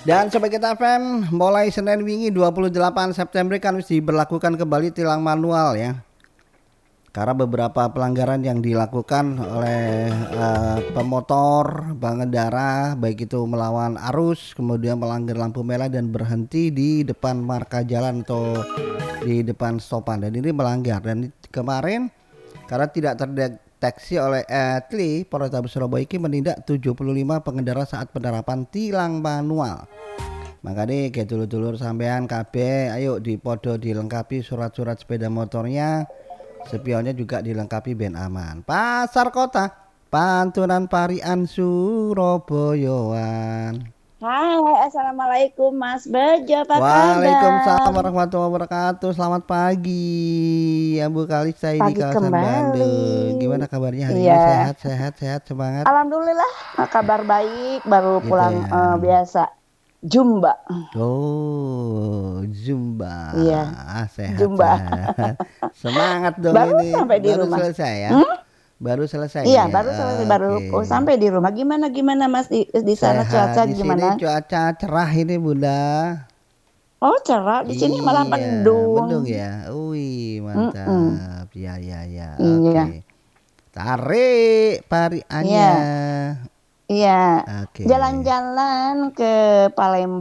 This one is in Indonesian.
Dan Sobat Kita FM, mulai Senin wingi 28 September kan wis diberlakukan kembali tilang manual ya. Karena beberapa pelanggaran yang dilakukan oleh pemotor, pengendara, baik itu melawan arus, kemudian melanggar lampu merah dan berhenti di depan marka jalan atau di depan stopan. Dan ini melanggar. Dan kemarin karena tidak terdeteksi oleh TLI, Polrestabes Surabaya ini menindak 75 pengendara saat penerapan tilang manual. Makanya kayak dulur-dulur sampean KB, ayo dipodo dilengkapi surat-surat sepeda motornya. Spionnya juga dilengkapi ben aman. Pasar Kota, Pantunan Parian Surabayaan. Hai, assalamualaikum Mas Bejo, apa Waalaikumsalam kabar? warahmatullahi wabarakatuh. Selamat pagi, ya Bu Kalista di Pagi kawasan kembali. Bandung. Gimana kabarnya hari ini? Iya, Sehat, semangat. alhamdulillah kabar baik, baru Gitu pulang ya. biasa. Jumba. Oh, Zumba. Iya, Sehat, Jumba. sehat. Semangat dong Baru ini. sampai di Baru rumah. selesai ya? Hmm? Baru selesai Iya, nih ya. baru selesai, baru Oke. sampai di rumah. Gimana Mas di sana Sehat. cuaca Di sini gimana? cuaca cerah ini Bunda. Oh, cerah. Di sini malah Iya, mendung mendung. ya. Wih, Mm-mm. mantap. Ya. Oke. Iya, Tarik pariannya. iya, iya. Oke. Jalan-jalan ke Palembang.